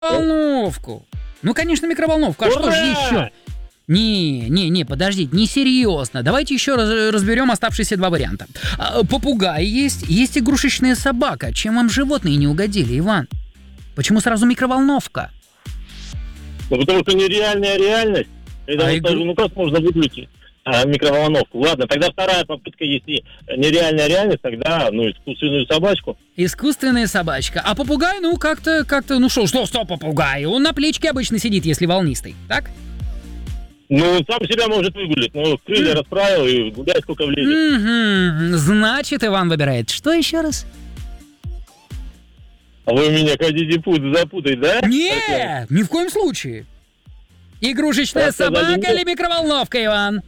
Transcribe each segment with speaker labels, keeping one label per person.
Speaker 1: Микроволновку. Ну, конечно, микроволновку. А
Speaker 2: Ура!
Speaker 1: что же еще? Не, подождите, несерьезно. Давайте еще разберем оставшиеся два варианта. Попугай есть игрушечная собака. Чем вам животные не угодили, Иван? Почему сразу микроволновка?
Speaker 2: Ну, потому что нереальная реальность. Ну как можно выключить микроволновку? Ладно, тогда вторая попытка, если нереальная реальность, тогда, искусственную собачку.
Speaker 1: Искусственная собачка. А попугай, как-то, что попугай? Он на плечке обычно сидит, если волнистый, так?
Speaker 2: Сам себя может выгулить, крылья расправил и гуляй сколько влезет.
Speaker 1: Значит, Иван выбирает. Что еще раз?
Speaker 2: А вы меня хотите запутать, да?
Speaker 1: Нет, ни в коем случае. Игрушечная собака или микроволновка, Иван?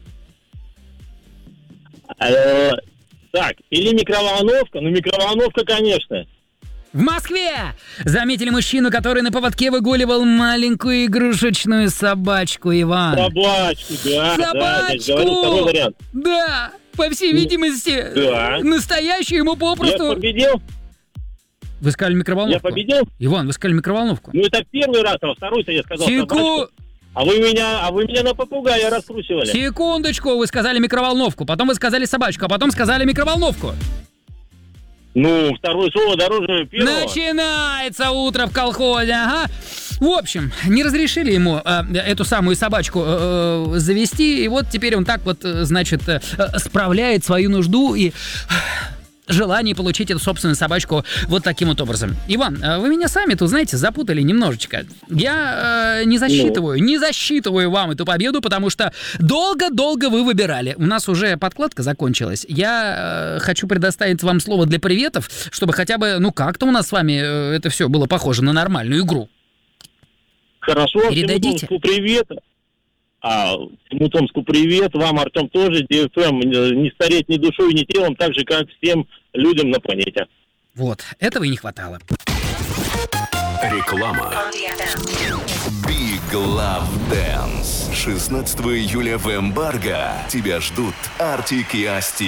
Speaker 2: Так, или микроволновка? Микроволновка, конечно.
Speaker 1: В Москве заметили мужчину, который на поводке выгуливал маленькую игрушечную собачку, Иван.
Speaker 2: Собачку, да.
Speaker 1: Собачку!
Speaker 2: Да, говорю, второй вариант.
Speaker 1: Да, по всей видимости,
Speaker 2: да.
Speaker 1: Настоящую ему попросту...
Speaker 2: Я победил?
Speaker 1: Вы сказали микроволновку.
Speaker 2: Я победил?
Speaker 1: Иван, вы сказали микроволновку.
Speaker 2: Это первый раз, а второй-то я сказал собачку. А вы меня на попугая раскручивали.
Speaker 1: Секундочку, вы сказали микроволновку, потом вы сказали собачку, а потом сказали микроволновку.
Speaker 2: Второе слово дороже первого.
Speaker 1: Начинается утро в колхозе, ага. В общем, не разрешили ему эту самую собачку завести, и вот теперь он так справляет свою нужду и... желание получить эту собственную собачку вот таким вот образом. Иван, вы меня сами тут, знаете, запутали немножечко. Я не засчитываю вам эту победу, потому что долго-долго вы выбирали. У нас уже подкладка закончилась. Я хочу предоставить вам слово для приветов, чтобы хотя бы, как-то у нас с вами это все было похоже на нормальную игру.
Speaker 2: Хорошо,
Speaker 1: передадите.
Speaker 2: Всему Томску привет. Всему Томску привет, вам, Артем, тоже, ДФМ, не стареть ни душой, ни телом, так же, как всем людям на планете.
Speaker 1: Вот, этого и не хватало.
Speaker 3: Реклама. Big Love Dance. 16 июля в Эмбарго. Тебя ждут Артик и Асти.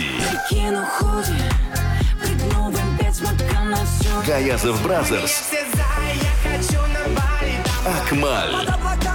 Speaker 3: Гаязов Бразерс. Акмаль.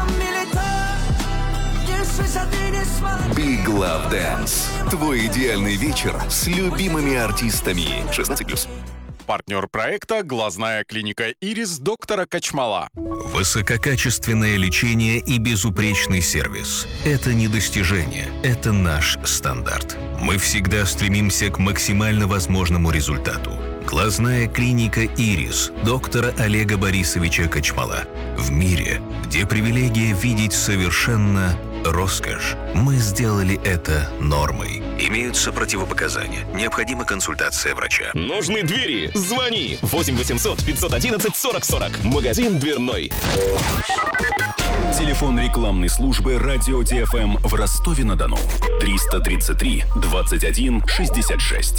Speaker 3: Big Love Dance. Твой идеальный вечер с любимыми артистами. 16+.
Speaker 4: Партнер проекта — глазная клиника «Ирис» доктора Качмала.
Speaker 5: Высококачественное лечение и безупречный сервис – это не достижение, это наш стандарт. Мы всегда стремимся к максимально возможному результату. Глазная клиника «Ирис» доктора Олега Борисовича Качмала. В мире, где привилегия видеть совершенно роскошь, мы сделали это нормой. Имеются противопоказания. Необходима консультация врача.
Speaker 6: Нужны двери? Звони. 8 800 511 40 40. Магазин дверной.
Speaker 3: Телефон рекламной службы «Радио ДФМ» в Ростове-на-Дону. 333 21 66.